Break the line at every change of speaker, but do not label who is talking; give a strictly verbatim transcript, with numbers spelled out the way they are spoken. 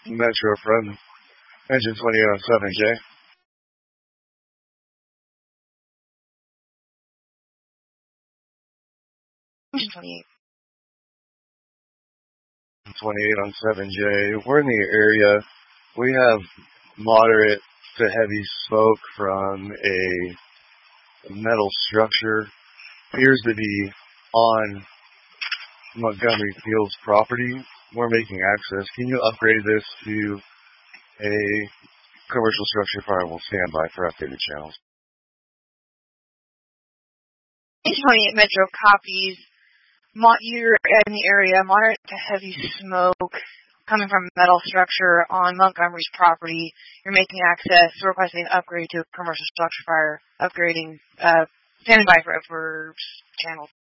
Metro from engine twenty-eight on seven J.
Engine twenty-eight.
twenty-eight on seven J. We're in the area. We have moderate to heavy smoke from a metal structure. Appears to be on Montgomery Field's property. We're making access. Can you upgrade this to a commercial structure fire? Will stand by for updated channels.
Engine twenty-eight Metro copies. Mo- you're in the area, moderate to heavy smoke coming from a metal structure on Montgomery's property. You're making access, requesting an upgrade to a commercial structure fire, upgrading, uh, standing by for, for channels.